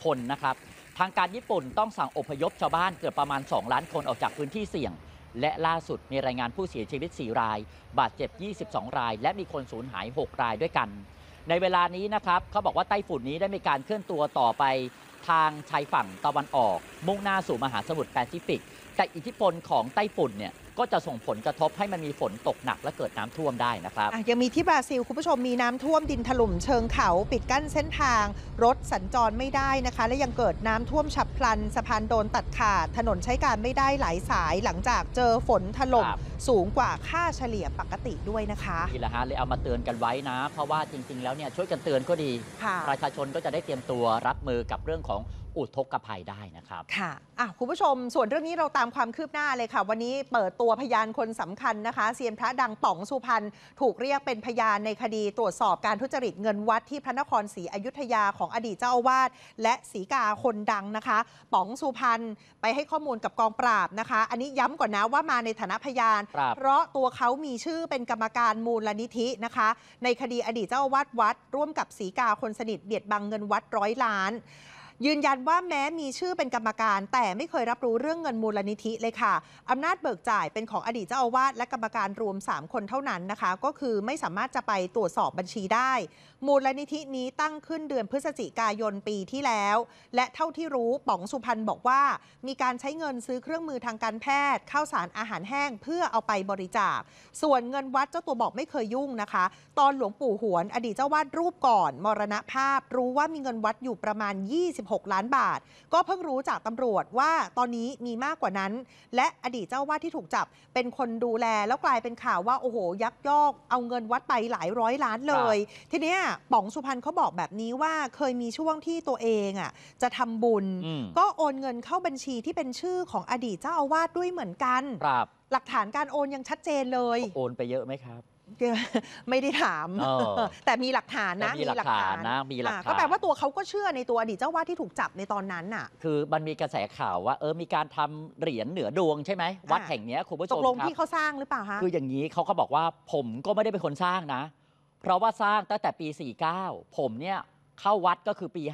คนนะครับทางการญี่ปุ่นต้องสั่งอพยพชาวบ้านเกือบประมาณ2 ล้านคนออกจากพื้นที่เสี่ยงและล่าสุดมีรายงานผู้เสียชีวิต4 รายบาดเจ็บ22 รายและมีคนสูญหาย6 รายด้วยกันในเวลานี้นะครับเขาบอกว่าไต้ฝุ่นนี้ได้มีการเคลื่อนตัวต่อไปทางชายฝั่งตะวันออกมุ่งหน้าสู่มหาสมุทรแปซิฟิกแต่อิทธิพลของไต้ฝุ่นเนี่ยก็จะส่งผลกระทบให้มันมีฝนตกหนักและเกิดน้ำท่วมได้นะครับยังมีที่บราซิลคุณผู้ชมมีน้ำท่วมดินถล่มเชิงเขาปิดกั้นเส้นทางรถสัญจรไม่ได้นะคะและยังเกิดน้ำท่วมฉับพลันสะพานโดนตัดขาดถนนใช้การไม่ได้หลายสายหลังจากเจอฝนถล่มสูงกว่าค่าเฉลี่ยปกติด้วยนะคะนี่แหละฮะเลยเอามาเตือนกันไว้นะเพราะว่าจริงๆแล้วเนี่ยช่วยกันเตือนก็ดีประชาชนก็จะได้เตรียมตัวรับมือกับเรื่องของอุทกภัยได้นะครับค่ะคุณผู้ชมส่วนเรื่องนี้เราตามความคืบหน้าเลยค่ะวันนี้เปิดตัวพยานคนสำคัญนะคะเซียนพระดังป๋องสุพรรณถูกเรียกเป็นพยานในคดีตรวจสอบการทุจริตเงินวัดที่พระนครศรีอยุธยาของอดีตเจ้าอาวาสและศรีกาคนดังนะคะป๋องสุพรรณไปให้ข้อมูลกับกองปราบนะคะอันนี้ย้ำก่อนนะว่ามาในฐานะพยานเพราะตัวเขามีชื่อเป็นกรรมการมูลนิธินะคะในคดีอดีตเจ้าอาวาสวัดร่วมกับศรีกาคนสนิทเบียดบังเงินวัด100 ล้านยืนยันว่าแม้มีชื่อเป็นกรรมการแต่ไม่เคยรับรู้เรื่องเงินมูลนิธิเลยค่ะอำนาจเบิกจ่ายเป็นของอดีตเจ้าอาวาสและกรรมการรวม3 คนเท่านั้นนะคะก็คือไม่สามารถจะไปตรวจสอบบัญชีได้มูลนิธินี้ตั้งขึ้นเดือนพฤศจิกายนปีที่แล้วและเท่าที่รู้ป๋องสุพรรณบอกว่ามีการใช้เงินซื้อเครื่องมือทางการแพทย์ข้าวสารอาหารแห้งเพื่อเอาไปบริจาคส่วนเงินวัดเจ้าตัวบอกไม่เคยยุ่งนะคะตอนหลวงปู่หวนอดีตเจ้าวาดรูปก่อนมรณภาพรู้ว่ามีเงินวัดอยู่ประมาณ26 ล้านบาทก็เพิ่งรู้จากตำรวจว่าตอนนี้มีมากกว่านั้นและอดีตเจ้าวาดที่ถูกจับเป็นคนดูแลแล้วกลายเป็นข่าวว่าโอ้โหยักยอกเอาเงินวัดไปหลายร้อยล้านเลยทีเนี้ยป๋องสุพรรณเขาบอกแบบนี้ว่าเคยมีช่วงที่ตัวเองจะทำบุญก็โอนเงินเข้าบัญชีที่เป็นชื่อของอดีตเจ้าอาวาสด้วยเหมือนกันหลักฐานการโอนยังชัดเจนเลยโอนไปเยอะไหมครับไม่ได้ถามแต่มีหลักฐานนะมีหลักฐานนะมีหลักฐานก็แปลว่าตัวเขาก็เชื่อในตัวอดีตเจ้าวาดที่ถูกจับในตอนนั้นน่ะคือมันมีกระแสข่าวว่ามีการทำเหรียญเหนือดวงใช่ไหมวัดแห่งนี้คุณผู้ชมตกลงที่เขาสร้างหรือเปล่าคะคืออย่างนี้เขาก็บอกว่าผมก็ไม่ได้เป็นคนสร้างนะเพราะว่าสร้างตั้งแต่ปี49ผมเนี่ยเข้าวัดก็คือปี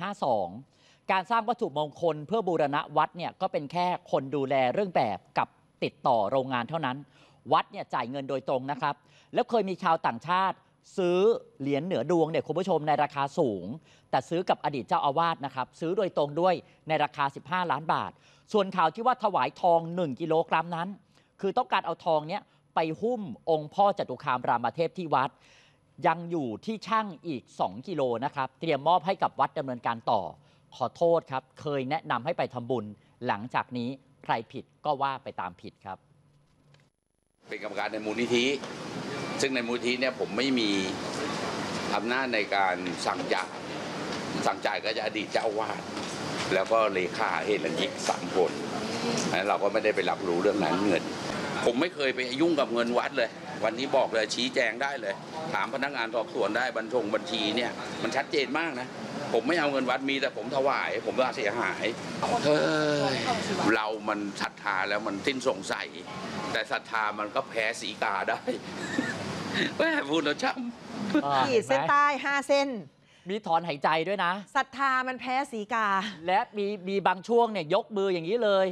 52การสร้างวัตถุมงคลเพื่อบูรณะวัดเนี่ยก็เป็นแค่คนดูแลเรื่องแบบกับติดต่อโรงงานเท่านั้นวัดเนี่ยจ่ายเงินโดยตรงนะครับแล้วเคยมีชาวต่างชาติซื้อเหรียญเหนือดวงเนี่ยคุณผู้ชมในราคาสูงแต่ซื้อกับอดีตเจ้าอาวาสนะครับซื้อโดยตรงด้วยในราคา15 ล้านบาทส่วนข่าวที่ว่าถวายทอง1 กิโลกรัมนั้นคือต้องการเอาทองเนี้ยไปหุ้มองค์พ่อจตุคามรามเทพที่วัดยังอยู่ที่ช่างอีก2 กิโลนะครับเตรียมมอบให้กับวัดดำเนินการต่อขอโทษครับเคยแนะนำให้ไปทำบุญหลังจากนี้ใครผิดก็ว่าไปตามผิดครับเป็นกรรมการในมูลนิธิซึ่งในมูลนิธิเนี่ยผมไม่มีอำนาจในการสั่งจ่ายก็จะอดีตเจ้าอาวาสแล้วก็เลขาเฮลันยิก3 คนเราก็ไม่ได้ไปรับรู้เรื่องนั้นเงินผมไม่เคยไปยุ่งกับเงินวัดเลยวันนี้บอกเลยชี้แจงได้เลยถามพนักงานสอบสวนได้บัญชีเนี่ยมันชัดเจนมากนะผมไม่เอาเงินวัดมีแต่ผมถวายผมว่าเสียหายเรามันศรัทธาแล้วมันสิ้นสงสัยแต่ศรัทธามันก็แพ้ศรีกาได้แม่พูดแล้วช้ำขีดเส้นใต้5 เส้นมีถอนหายใจด้วยนะศรัทธามันแพ้ศรีกาและมีบางช่วงเนี่ยยกมืออย่างนี้เลย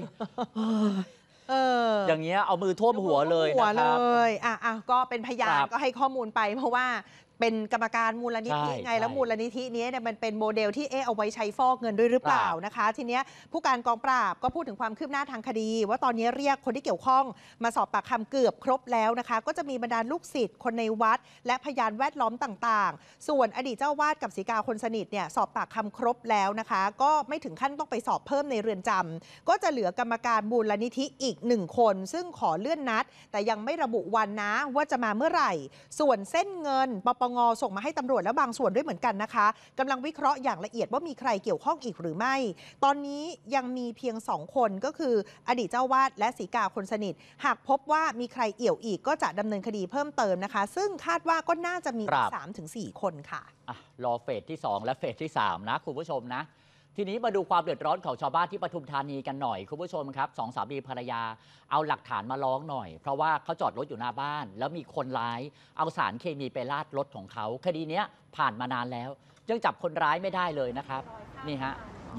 อย่างเงี้ยเอามือท่วมหัวเลยนะครับก็เป็นพยานก็ให้ข้อมูลไปเพราะว่าเป็นกรรมการมูลนิธิไงแล้วมูลนิธินี้เนี่ยมันเป็นโมเดลที่เอาไว้ใช้ฟอกเงินด้วยหรือเปล่านะคะทีเนี้ยผู้การกองปราบก็พูดถึงความคืบหน้าทางคดีว่าตอนนี้เรียกคนที่เกี่ยวข้องมาสอบปากคำเกือบครบแล้วนะคะก็จะมีบรรดาลูกศิษย์คนในวัดและพยานแวดล้อมต่างๆส่วนอดีตเจ้าวาดกับศรีกาคนสนิทเนี่ยสอบปากคำครบแล้วนะคะก็ไม่ถึงขั้นต้องไปสอบเพิ่มในเรือนจำก็จะเหลือกรรมการมูลนิธิอีก1 คนซึ่งขอเลื่อนนัดแต่ยังไม่ระบุวันนะว่าจะมาเมื่อไหร่ส่วนเส้นเงินปปงส่งมาให้ตำรวจแล้วบางส่วนด้วยเหมือนกันนะคะกำลังวิเคราะห์อย่างละเอียดว่ามีใครเกี่ยวข้องอีกหรือไม่ตอนนี้ยังมีเพียง2 คนก็คืออดีตเจ้าวาดและศรีกาคนสนิทหากพบว่ามีใครเอี่ยวอีกก็จะดำเนินคดีเพิ่มเติมนะคะซึ่งคาดว่าก็น่าจะมี 3-4 คนค่ะรอเฟสที่2และเฟสที่3นะคุณผู้ชมนะทีนี้มาดูความเดือดร้อนของชาวบ้านที่ปทุมธานีกันหน่อยคุณผู้ชมครับ2 สามีภรรยาเอาหลักฐานมาร้องหน่อยเพราะว่าเขาจอดรถอยู่หน้าบ้านแล้วมีคนร้ายเอาสารเคมีไปราดรถของเขาคดีนี้ผ่านมานานแล้วยังจับคนร้ายไม่ได้เลยนะครับนี่ฮะ